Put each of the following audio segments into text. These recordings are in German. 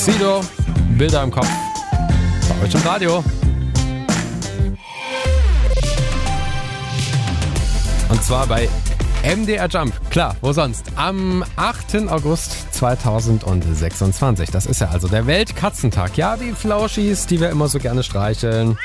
Sido, Bilder im Kopf. Bei euch im Radio. Und zwar bei MDR Jump. Klar, wo sonst? Am 8. August 2026. Das ist ja also der Weltkatzentag. Ja, die Flauschis, die wir immer so gerne streicheln.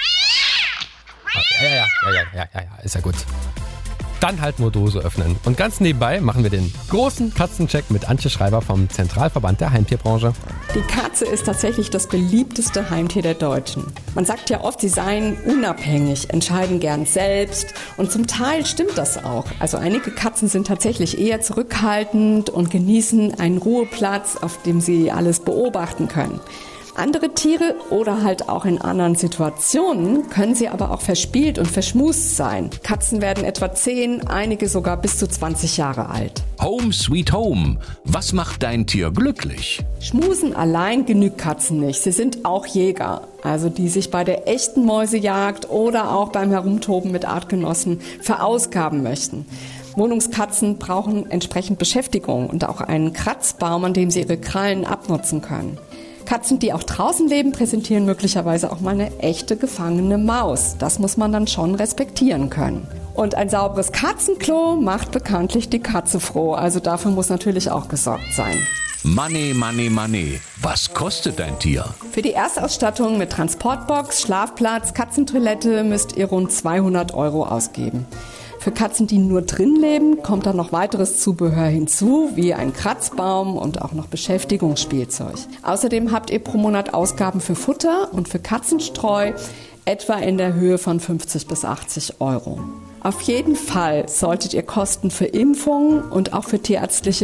Ja, ist ja gut. Dann halt nur Dose öffnen. Und ganz nebenbei machen wir den großen Katzencheck mit Antje Schreiber vom Zentralverband der Heimtierbranche. Die Katze ist tatsächlich das beliebteste Heimtier der Deutschen. Man sagt ja oft, sie seien unabhängig, entscheiden gern selbst. Und zum Teil stimmt das auch. Also einige Katzen sind tatsächlich eher zurückhaltend und genießen einen Ruheplatz, auf dem sie alles beobachten können. Andere Tiere oder halt auch in anderen Situationen können sie aber auch verspielt und verschmust sein. Katzen werden etwa 10, einige sogar bis zu 20 Jahre alt. Home Sweet Home. Was macht dein Tier glücklich? Schmusen allein genügt Katzen nicht. Sie sind auch Jäger, also die sich bei der echten Mäusejagd oder auch beim Herumtoben mit Artgenossen verausgaben möchten. Wohnungskatzen brauchen entsprechend Beschäftigung und auch einen Kratzbaum, an dem sie ihre Krallen abnutzen können. Katzen, die auch draußen leben, präsentieren möglicherweise auch mal eine echte gefangene Maus. Das muss man dann schon respektieren können. Und ein sauberes Katzenklo macht bekanntlich die Katze froh. Also dafür muss natürlich auch gesorgt sein. Money, money, money. Was kostet dein Tier? Für die Erstausstattung mit Transportbox, Schlafplatz, Katzentoilette müsst ihr rund 200 € ausgeben. Für Katzen, die nur drin leben, kommt dann noch weiteres Zubehör hinzu, wie ein Kratzbaum und auch noch Beschäftigungsspielzeug. Außerdem habt ihr pro Monat Ausgaben für Futter und für Katzenstreu, etwa in der Höhe von 50 bis 80 €. Auf jeden Fall solltet ihr Kosten für Impfungen und auch für tierärztliche